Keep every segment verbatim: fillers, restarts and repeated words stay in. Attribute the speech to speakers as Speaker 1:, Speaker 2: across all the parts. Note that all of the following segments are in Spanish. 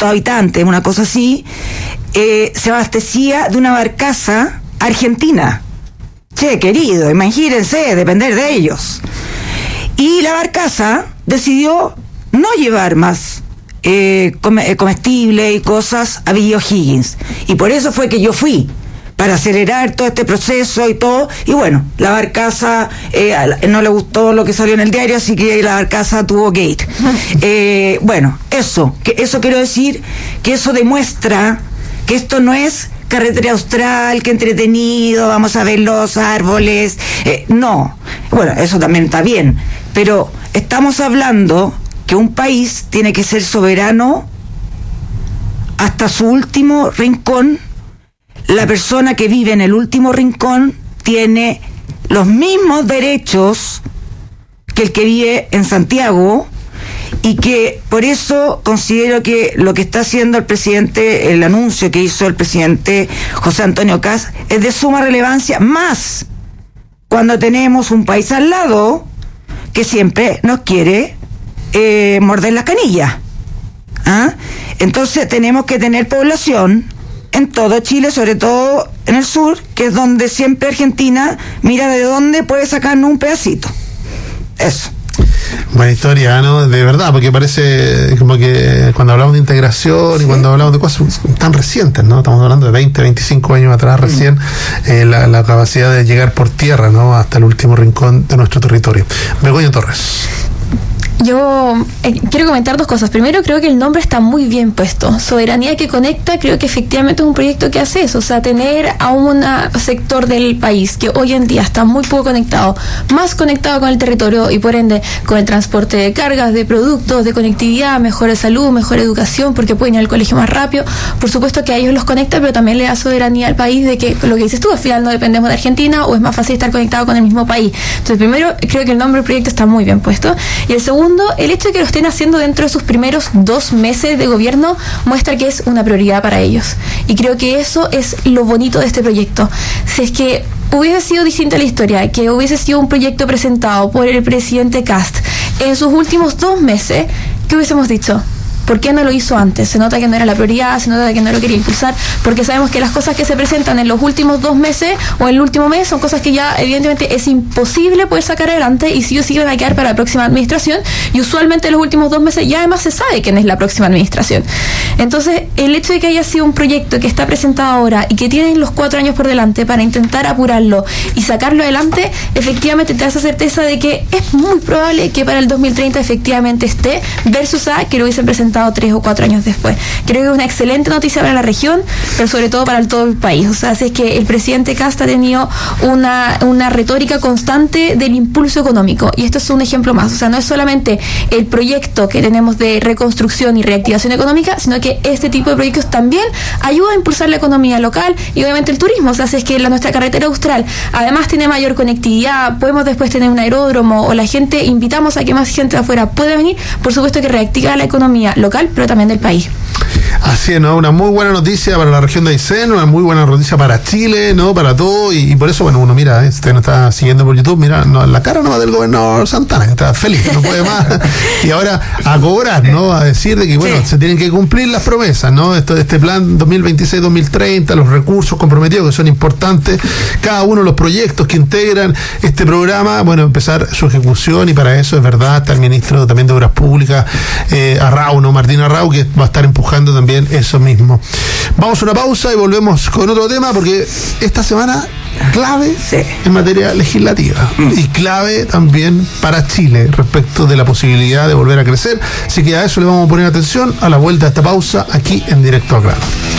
Speaker 1: quinientos habitantes, una cosa así, eh, se abastecía de una barcaza argentina. Che, querido, imagínense, depender de ellos. Y la barcaza decidió no llevar más eh, comestibles y cosas a Villa O'Higgins. Y por eso fue que yo fui, para acelerar todo este proceso y todo. Y bueno, la barcaza eh, no le gustó lo que salió en el diario, así que la barcaza tuvo que ir. Eh, bueno, eso, que eso quiero decir, que eso demuestra que esto no es carretera austral, que entretenido, vamos a ver los árboles. Eh, no, bueno, eso también está bien, pero estamos hablando que un país tiene que ser soberano hasta su último rincón. La persona que vive en el último rincón tiene los mismos derechos que el que vive en Santiago, y que por eso considero que lo que está haciendo el presidente, el anuncio que hizo el presidente José Antonio Kast, es de suma relevancia, más cuando tenemos un país al lado que siempre nos quiere eh, morder las canillas. ¿Ah? Entonces tenemos que tener población en todo Chile, sobre todo en el sur, que es donde siempre Argentina mira de dónde puede sacarnos un pedacito. Eso.
Speaker 2: Buena historia, ¿no? De verdad, porque parece como que cuando hablamos de integración, sí, y cuando hablamos de cosas tan recientes, ¿no? Estamos hablando de veinte, veinticinco años atrás recién, mm. eh, la, la capacidad de llegar por tierra, ¿no? Hasta el último rincón de nuestro territorio. Begoña Torres.
Speaker 3: Yo eh, quiero comentar dos cosas. Primero, creo que el nombre está muy bien puesto. Soberanía que conecta, creo que efectivamente es un proyecto que hace eso. O sea, tener a un sector del país que hoy en día está muy poco conectado, más conectado con el territorio y por ende con el transporte de cargas, de productos, de conectividad, mejor salud, mejor educación, porque pueden ir al colegio más rápido. Por supuesto que a ellos los conecta, pero también le da soberanía al país de que, lo que dices tú, al final no dependemos de Argentina, o es más fácil estar conectado con el mismo país. Entonces, primero, creo que el nombre del proyecto está muy bien puesto. Y el segundo, el hecho de que lo estén haciendo dentro de sus primeros dos meses de gobierno muestra que es una prioridad para ellos. Y creo que eso es lo bonito de este proyecto. Si es que hubiese sido distinta la historia, que hubiese sido un proyecto presentado por el presidente Kast en sus últimos dos meses, ¿qué hubiésemos dicho? ¿Por qué no lo hizo antes? Se nota que no era la prioridad, se nota que no lo quería impulsar, porque sabemos que las cosas que se presentan en los últimos dos meses o en el último mes son cosas que ya evidentemente es imposible poder sacar adelante y sí o sí van a quedar para la próxima administración, y usualmente en los últimos dos meses ya además se sabe quién es la próxima administración. Entonces, el hecho de que haya sido un proyecto que está presentado ahora y que tienen los cuatro años por delante para intentar apurarlo y sacarlo adelante, efectivamente te da esa certeza de que es muy probable que para el dos mil treinta efectivamente esté, versus a que lo hubiesen presentado tres o cuatro años después. Creo que es una excelente noticia para la región, pero sobre todo para el, todo el país. O sea, así es que el presidente Kast ha tenido una, una retórica constante del impulso económico, y esto es un ejemplo más. O sea, no es solamente el proyecto que tenemos de reconstrucción y reactivación económica, sino que este tipo de proyectos también ayuda a impulsar la economía local y obviamente el turismo. O sea, así es que la, nuestra carretera austral además tiene mayor conectividad, podemos después tener un aeródromo, o la gente, invitamos a que más gente de afuera pueda venir, por supuesto que reactiva la economía local, pero también del país.
Speaker 2: Así es, ¿no? Una muy buena noticia para la región de Aysén, una muy buena noticia para Chile, ¿no? Para todo, y, y por eso, bueno, uno mira, ¿eh? Si usted nos está siguiendo por YouTube, mira, no, la cara nomás del gobernador Santana, que está feliz, que no puede más, y ahora a cobrar, ¿no? A decir de que, bueno, sí, se tienen que cumplir las promesas, ¿no? Esto, este plan dos mil veintiséis dos mil treinta, los recursos comprometidos que son importantes, cada uno de los proyectos que integran este programa, bueno, empezar su ejecución, y para eso, es verdad, está el ministro también de Obras Públicas, eh, Arrau, ¿no? Martín Arrau, que va a estar empujando también eso mismo. Vamos a una pausa y volvemos con otro tema, porque esta semana clave, sí, en materia legislativa, mm. y clave también para Chile respecto de la posibilidad de volver a crecer. Así que a eso le vamos a poner atención a la vuelta de esta pausa aquí en Directo al Grano.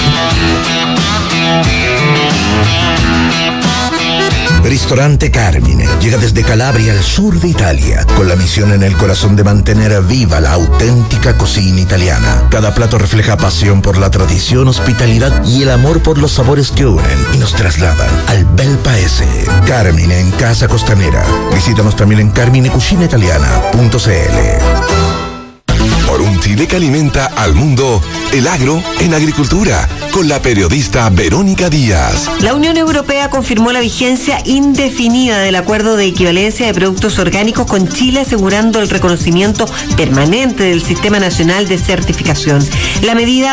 Speaker 4: Ristorante Carmine llega desde Calabria al sur de Italia, con la misión en el corazón de mantener viva la auténtica cocina italiana. Cada plato refleja pasión por la tradición, hospitalidad y el amor por los sabores que unen y nos trasladan al bel paese. Carmine en Casa Costanera. Visítanos también en carmine cucina italiana punto c l. Por un Chile que alimenta al mundo, el agro en agricultura, con la periodista Verónica Díaz.
Speaker 5: La Unión Europea confirmó la vigencia indefinida del acuerdo de equivalencia de productos orgánicos con Chile, asegurando el reconocimiento permanente del Sistema Nacional de Certificación. La medida